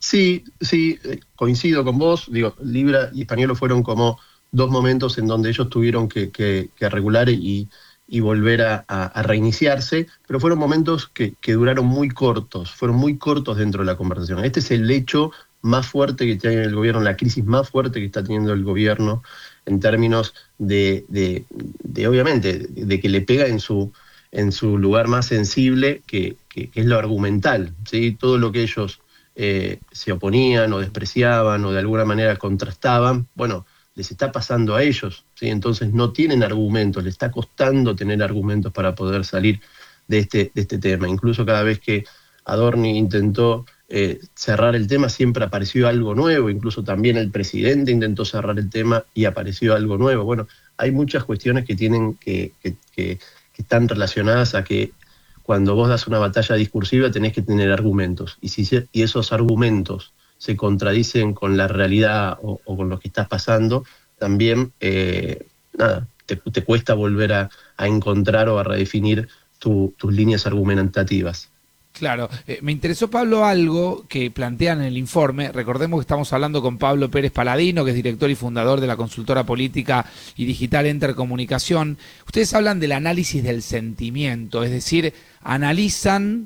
Sí, sí, coincido con vos. Digo, Libra y Españolo fueron como dos momentos en donde ellos tuvieron que regular y volver a reiniciarse, pero fueron momentos que duraron muy cortos, fueron muy cortos dentro de la conversación. Este es el hecho más fuerte que tiene el gobierno, la crisis más fuerte que está teniendo el gobierno en términos de obviamente, de que le pega en su lugar más sensible, que es lo argumental, ¿sí? Todo lo que ellos se oponían o despreciaban o de alguna manera contrastaban, bueno, les está pasando a ellos, ¿sí? Entonces no tienen argumentos, les está costando tener argumentos para poder salir de este tema. Incluso cada vez que Adorni intentó cerrar el tema, siempre apareció algo nuevo, incluso también el presidente intentó cerrar el tema y apareció algo nuevo. Bueno, hay muchas cuestiones que tienen que están relacionadas a que cuando vos das una batalla discursiva tenés que tener argumentos, y esos argumentos se contradicen con la realidad o con lo que estás pasando, también nada, te cuesta volver a encontrar o a redefinir tus líneas argumentativas. Claro, me interesó, Pablo, algo que plantean en el informe. Recordemos que estamos hablando con Pablo Pérez Paladino, que es director y fundador de la consultora política y digital Enter Comunicación. Ustedes hablan del análisis del sentimiento, es decir, analizan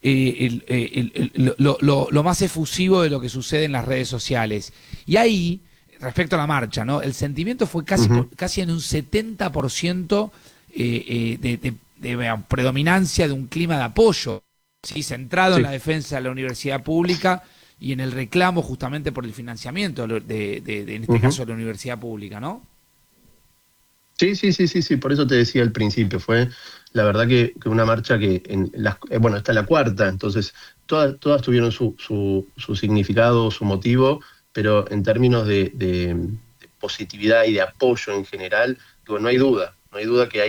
lo más efusivo de lo que sucede en las redes sociales. Y ahí, respecto a la marcha, ¿no? El sentimiento fue casi en un 70% de predominancia de un clima de apoyo, sí, centrado en la defensa de la universidad pública y en el reclamo justamente por el financiamiento en este caso, de la universidad pública, ¿no? Sí, por eso te decía al principio, fue la verdad que una marcha que, bueno, esta es la cuarta, entonces todas tuvieron su significado, su motivo, pero en términos de positividad y de apoyo en general, digo, no hay duda que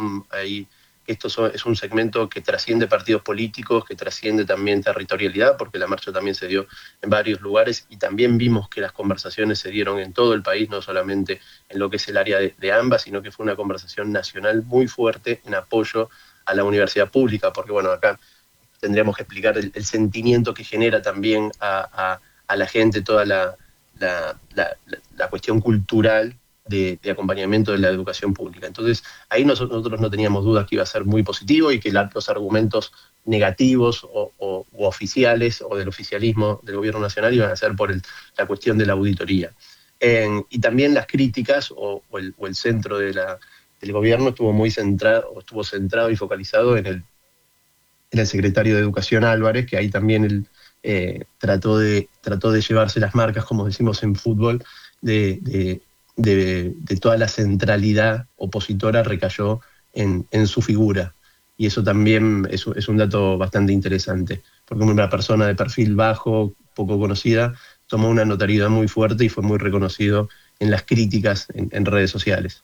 es un segmento que trasciende partidos políticos, que trasciende también territorialidad, porque la marcha también se dio en varios lugares y también vimos que las conversaciones se dieron en todo el país, no solamente en lo que es el área de AMBA, sino que fue una conversación nacional muy fuerte en apoyo a la universidad pública, porque bueno, acá tendríamos que explicar el sentimiento que genera también a la gente toda la cuestión cultural de acompañamiento de la educación pública. Entonces, ahí nosotros no teníamos dudas que iba a ser muy positivo y que los argumentos negativos o oficiales o del oficialismo del gobierno nacional iban a ser por la cuestión de la auditoría. Y también las críticas o el centro del gobierno estuvo centrado y focalizado en el secretario de Educación Álvarez, que ahí también él trató de llevarse las marcas, como decimos en fútbol, de toda la centralidad opositora recayó en su figura. Y eso también es un dato bastante interesante, porque una persona de perfil bajo, poco conocida, tomó una notoriedad muy fuerte y fue muy reconocido en las críticas en redes sociales.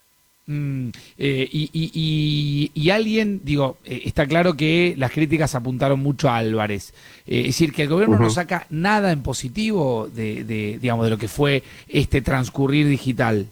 Y alguien, digo, está claro que las críticas apuntaron mucho a Álvarez. Es decir, que el gobierno no saca nada en positivo digamos, de lo que fue este transcurrir digital.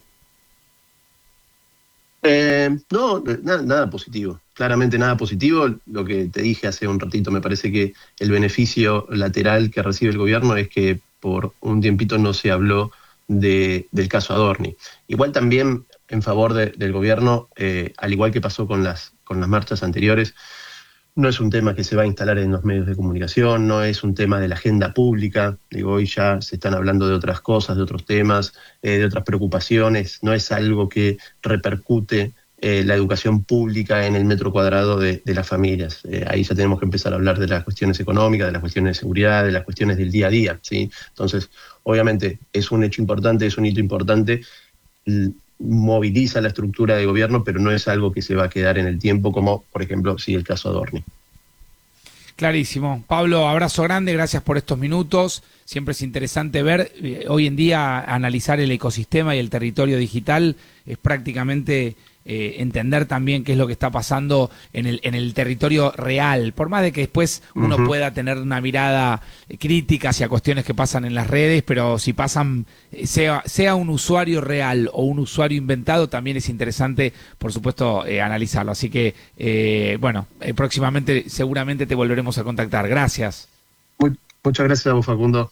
No, nada positivo. Claramente nada positivo. Lo que te dije hace un ratito, me parece que el beneficio lateral que recibe el gobierno es que por un tiempito no se habló del caso Adorni. Igual también en favor del gobierno, al igual que pasó con las marchas anteriores, no es un tema que se va a instalar en los medios de comunicación, no es un tema de la agenda pública. Digo, hoy ya se están hablando de otras cosas, de otros temas, de otras preocupaciones. No es algo que repercute la educación pública en el metro cuadrado de las familias. Ahí ya tenemos que empezar a hablar de las cuestiones económicas, de las cuestiones de seguridad, de las cuestiones del día a día, ¿sí? Entonces, obviamente, es un hecho importante, es un hito importante, moviliza la estructura de gobierno, pero no es algo que se va a quedar en el tiempo, como, por ejemplo, sí el caso Adorni. Clarísimo. Pablo, abrazo grande, gracias por estos minutos. Siempre es interesante ver, hoy en día analizar el ecosistema y el territorio digital es prácticamente entender también qué es lo que está pasando en el territorio real, por más de que después uno pueda tener una mirada crítica hacia cuestiones que pasan en las redes, pero si pasan, sea un usuario real o un usuario inventado, también es interesante, por supuesto, analizarlo. Así que, bueno, próximamente seguramente te volveremos a contactar. Gracias. Muchas gracias a vos, Facundo.